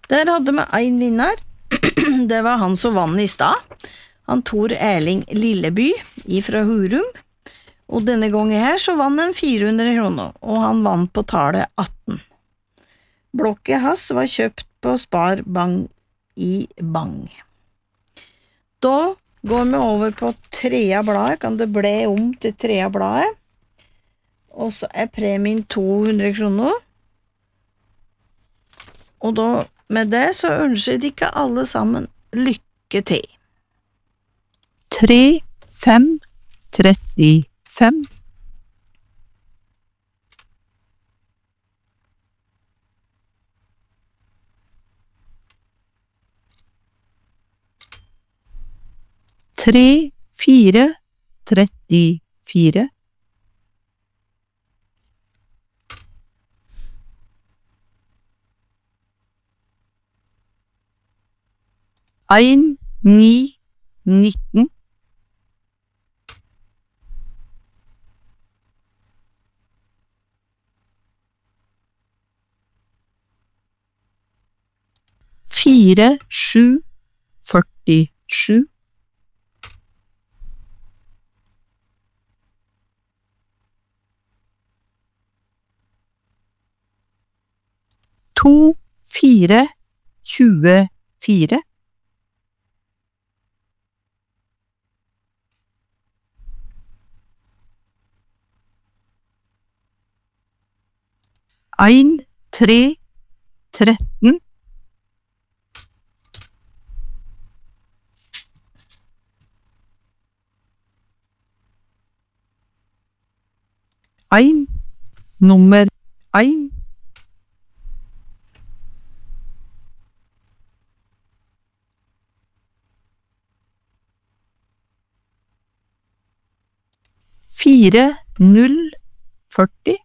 Der hadde vi en vinner. Det var han som vann I stad. Han Tor Erling Lilleby ifra Hurum. Og denne gangen her så vann han 400 kroner, og han vann på tallet 18. Blokket hans var kjøpt på Spar Bank I Bang. Da går vi over på tredje bladet, kan det ble om til tredje bladet. Og så premien 200 kroner. Og da, med det så ønsker jeg ikke alle sammen lykke til. 3, 5, 35. 3, 4, 34. 1, 9, 19. 4, 7, 47. 2, 4, 24. 1, 3, 13. 1, nummer 1. 4, 0, 40.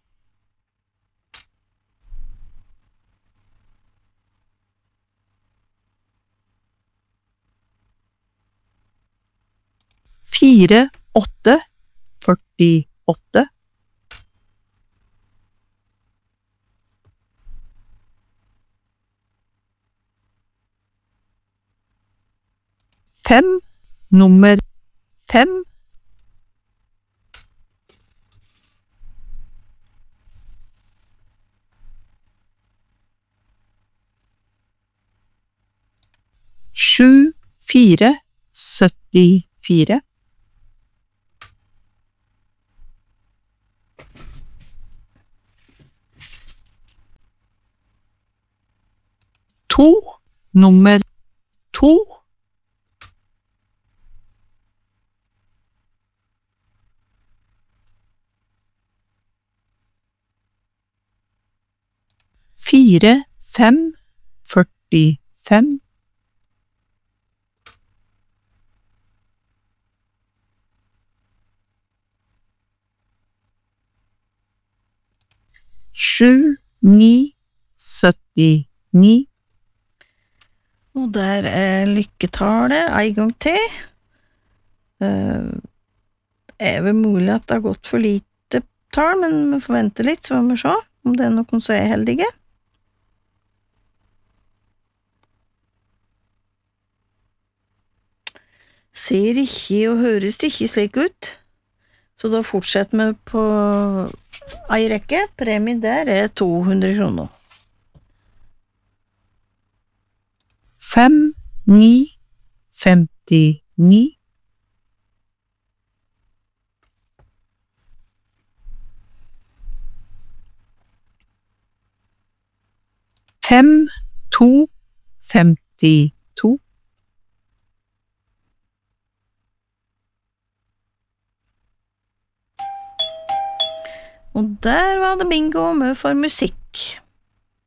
4, 8, 48. 5, nummer 5. 7, 4, 74. 2, nummer 2. 4, 5, 45. 7, 9, 79. Og der lykketallet en gang til. Vel mulig at det har gått for lite tall, men vi får vente litt, så må vi se om det noen som heldige. Ser ikke og høres det ikke slik ut, så da fortsetter vi på en rekke. Premien der 200 kroner. 5, 9, 59. 5, 2, 52. Og der var det bingo med for musikk.